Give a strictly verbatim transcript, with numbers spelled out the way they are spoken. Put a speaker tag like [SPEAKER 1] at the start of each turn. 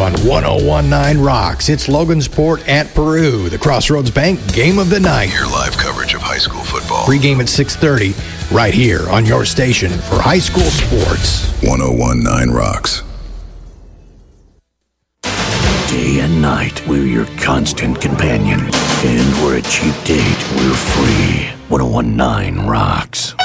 [SPEAKER 1] on one oh one nine Rocks. It's Logansport at Peru, the Crossroads Bank Game of the Night.
[SPEAKER 2] Hear live coverage of high school football.
[SPEAKER 1] Pre-game at six thirty, right here on your station for high school sports.
[SPEAKER 2] one oh one nine Rocks.
[SPEAKER 3] Day and night, we're your constant companion. And we're a cheap date. We're free. one oh one nine Rocks.